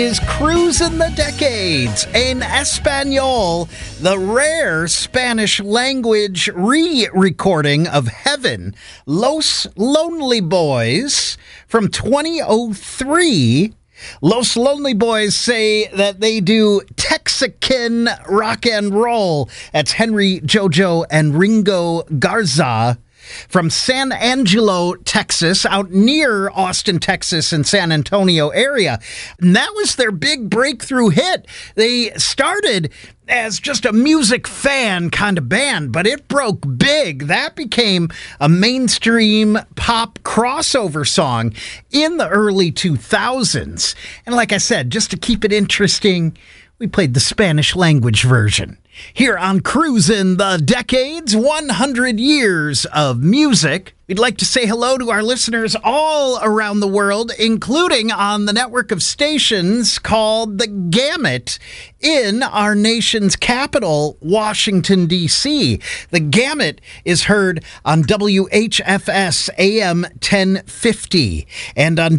Is Cruising the Decades in Espanol, the rare Spanish language re-recording of Heaven, Los Lonely Boys from 2003. Los Lonely Boys say that they do Texican rock and roll. That's Henry, Jojo, and Ringo Garza from San Angelo, Texas, out near Austin, Texas, and San Antonio area. And that was their big breakthrough hit. They started as just a music fan kind of band, but it broke big. That became a mainstream pop crossover song in the early 2000s. And like I said, just to keep it interesting, we played the Spanish language version. Here on Cruisin' the Decades, 100 years of music. We'd like to say hello to our listeners all around the world, including on the network of stations called The Gamut in our nation's capital, Washington, D.C. The Gamut is heard on WHFS AM 1050 and on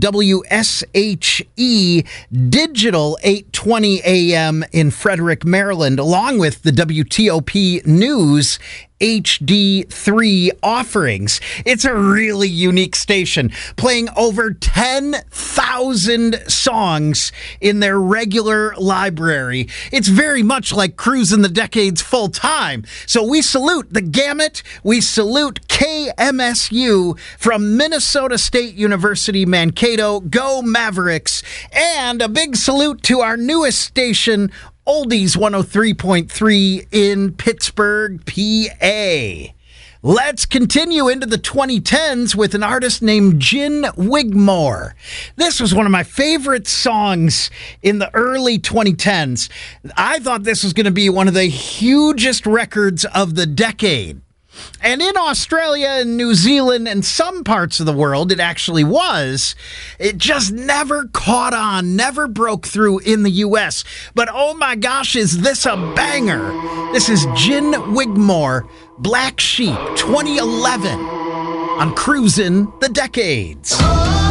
WSHE Digital 820 AM in Frederick, Maryland, along with the WTOP News HD3 offerings. It's a really unique station, playing over 10,000 songs in their regular library. It's very much like Cruising the Decades full time. So we salute the Gamut. We salute KMSU from Minnesota State University, Mankato. Go Mavericks. And a big salute to our newest station, Oldies 103.3 in Pittsburgh, PA. Let's continue into the 2010s with an artist named Gin Wigmore. This was one of my favorite songs in the early 2010s. I thought this was going to be one of the hugest records of the decade. And in Australia and New Zealand and some parts of the world, it actually was. It just never caught on, never broke through in the U.S. But oh my gosh, is this a banger? This is Gin Wigmore, Black Sheep, 2011, on Cruisin' the Decades.